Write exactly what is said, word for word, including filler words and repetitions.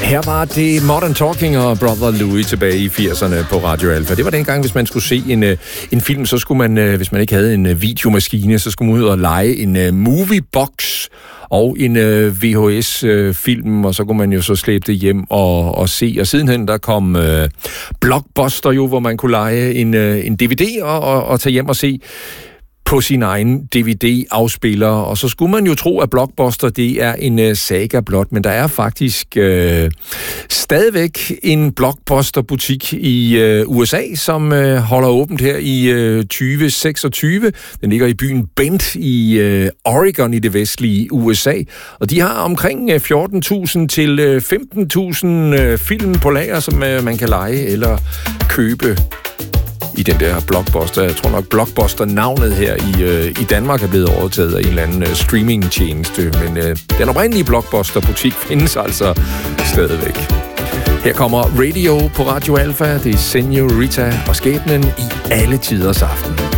Her var det Modern Talking og Brother Louie tilbage i firserne på Radio Alfa. Det var dengang, hvis man skulle se en, en film, så skulle man, hvis man ikke havde en videomaskine, så skulle man ud og lege en moviebox og en V H S-film, og så kunne man jo så slæbe det hjem og, og se. Og sidenhen der kom øh, Blockbuster jo, hvor man kunne lege en, en D V D og, og, og tage hjem og se på sin egen D V D-afspiller, og så skulle man jo tro, at Blockbuster, det er en uh, saga blot, men der er faktisk uh, stadigvæk en Blockbuster-butik i uh, U S A, som uh, holder åbent her i uh, tyve seksogtyve. Den ligger i byen Bend i uh, Oregon i det vestlige U S A, og de har omkring uh, fjorten tusind til uh, femten tusind uh, film på lager, som uh, man kan leje eller købe i den der Blockbuster. Jeg tror nok, Blockbuster-navnet her i, øh, i Danmark er blevet overtaget af en eller anden øh, streaming-tjeneste, men øh, den oprindelige Blockbuster-butik findes altså stadigvæk. Her kommer Radio på Radio Alfa. Det er Señorita og skæbnen i alle tiders aften.